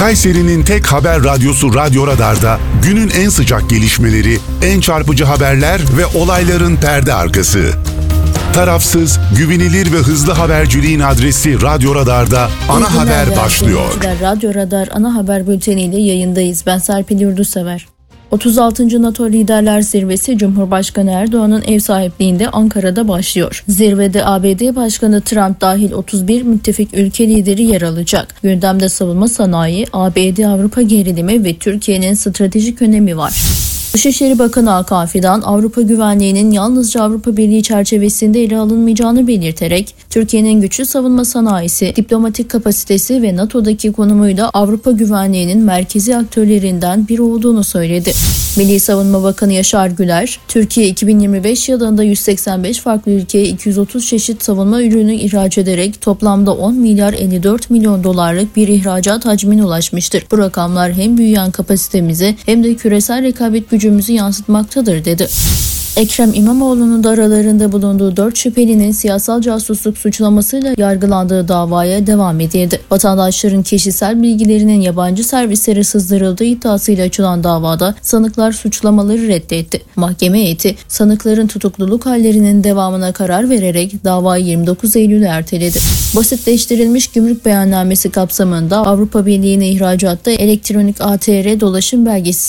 Kayseri'nin tek haber radyosu Radyo Radar'da günün en sıcak gelişmeleri, en çarpıcı haberler ve olayların perde arkası. Tarafsız, güvenilir ve hızlı haberciliğin adresi Radyo Radar'da ana haber başlıyor. Radyo Radar ana haber bülteniyle yayındayız. Ben Serpil Yurdusever. 36. NATO Liderler Zirvesi Cumhurbaşkanı Erdoğan'ın ev sahipliğinde Ankara'da başlıyor. Zirvede ABD Başkanı Trump dahil 31 müttefik ülke lideri yer alacak. Gündemde savunma sanayi, ABD-Avrupa gerilimi ve Türkiye'nin stratejik önemi var. Dışişleri Bakanı Hakan Fidan, Avrupa güvenliğinin yalnızca Avrupa Birliği çerçevesinde ele alınmayacağını belirterek, Türkiye'nin güçlü savunma sanayisi, diplomatik kapasitesi ve NATO'daki konumuyla Avrupa güvenliğinin merkezi aktörlerinden biri olduğunu söyledi. Milli Savunma Bakanı Yaşar Güler, Türkiye 2025 yılında 185 farklı ülkeye 230 çeşit savunma ürünü ihraç ederek toplamda 10 milyar 54 milyon dolarlık bir ihracat hacmine ulaşmıştır. Bu rakamlar hem büyüyen kapasitemizi hem de küresel rekabet gücümüzü yansıtmaktadır, dedi. Ekrem İmamoğlu'nun da aralarında bulunduğu 4 şüphelinin siyasal casusluk suçlamasıyla yargılandığı davaya devam edildi. Vatandaşların kişisel bilgilerinin yabancı servislere sızdırıldığı iddiasıyla açılan davada sanıklar suçlamaları reddetti. Mahkeme heyeti sanıkların tutukluluk hallerinin devamına karar vererek davayı 29 Eylül'e erteledi. Basitleştirilmiş gümrük beyannamesi kapsamında Avrupa Birliği'ne ihracatta elektronik ATR dolaşım belgesi